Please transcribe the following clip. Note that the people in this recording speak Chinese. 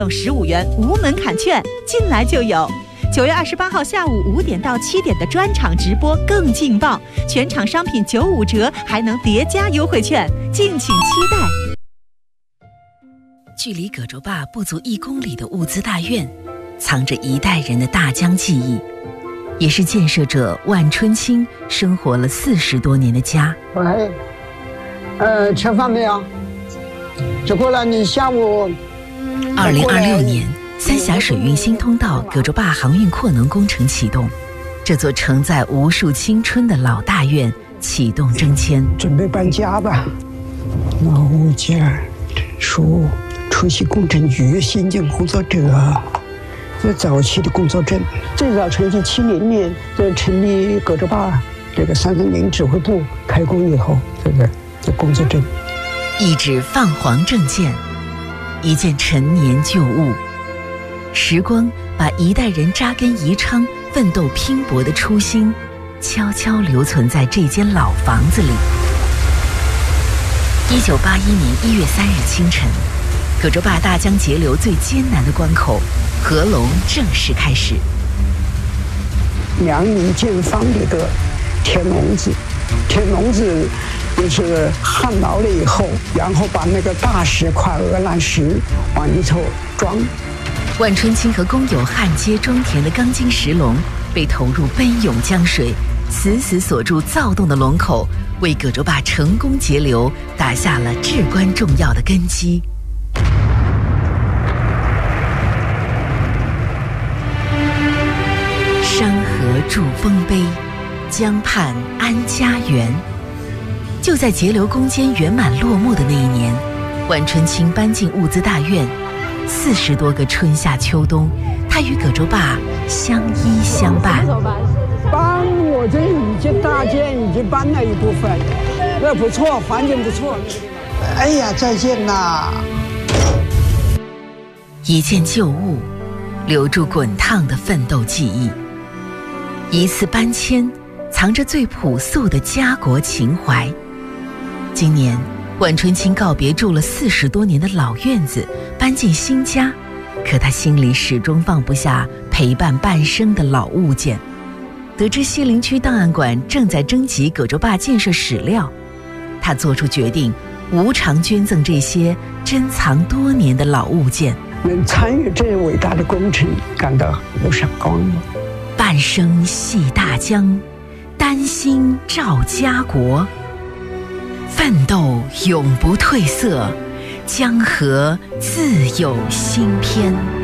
15元无门槛券，进来就有。9月28号下午5点到7点的专场直播更劲爆，全场商品95折，还能叠加优惠券，敬请期待。 距离葛洲坝不足1公里的物资大院，藏着一代人的大江记忆，也是建设者万春青生活了40多年的家。 喂，吃饭没有？吃过了，你下午。 2026年，三峡水运新通道葛洲坝航运扩能工程启动，这座承载无数青春的老大院启动征迁， 准备搬家吧。老物件属出席工程局新建工作者，这早期的工作证，最早成立70年，这成立葛洲坝这个330指挥部开工以后，这工作证， 一纸泛黄证件，一件陈年旧物，时光把一代人扎根宜昌、奋斗拼搏的初心，悄悄留存在这间老房子里。1981年1月3日清晨，葛洲坝大江截流最艰难的关口——合龙正式开始。 2米见方的一个铁笼子，铁笼子就是焊牢了以后，然后把那个大石块鹅卵石往里头装。 万春青和工友焊接装填的钢筋石笼被投入奔涌江水，死死锁住躁动的龙口，为葛洲坝成功截流打下了至关重要的根基。山河筑丰碑，江畔安家园。就在截流攻坚圆满落幕的那一年，万春青搬进物资大院，40多个春夏秋冬，他与葛洲坝相依相伴。 搬我这已经大件已经搬了一部分，那不错，环境不错。哎呀，再见啦！ 一件旧物，留住滚烫的奋斗记忆；一次搬迁，藏着最朴素的家国情怀。今年，万春青告别住了40多年的老院子，搬进新家，可他心里始终放不下陪伴半生的老物件。得知西陵区档案馆正在征集葛洲坝建设史料，他做出决定，无偿捐赠这些珍藏多年的老物件。 能参与这伟大的工程，感到无上光荣。 半生系大江，丹心照家国。奋斗永不褪色，江河自有新篇。